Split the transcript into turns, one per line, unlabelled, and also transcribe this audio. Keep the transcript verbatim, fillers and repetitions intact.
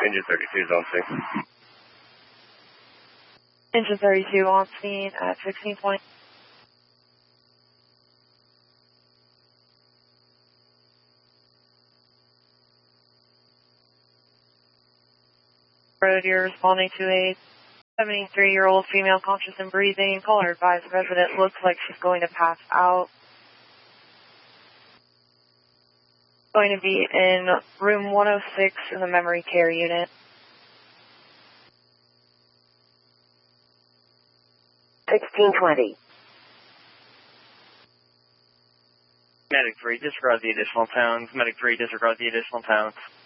Engine thirty-two is on scene.
Engine thirty-two on scene at sixteen twenty. Road, you're responding to a seventy-three-year-old female conscious and breathing. Caller advised resident looks like she's going to pass out. Going to be in room one oh six in the memory care unit.
sixteen twenty.
Medic three, disregard the additional tones. Medic three, disregard the additional tones.